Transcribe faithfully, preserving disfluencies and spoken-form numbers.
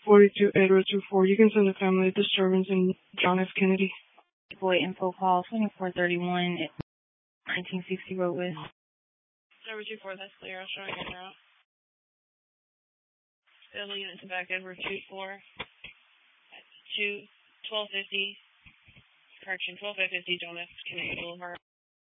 forty-two Edward two four. You can send a family disturbance in John F. Kennedy. Boy info call twenty-four thirty-one at nineteen sixty Road West. Edward two four, that's clear. I'll show you now. Fill the unit to back Edward two four. That's two twelve fifty. Correction, twelve fifty John F. Kennedy Boulevard.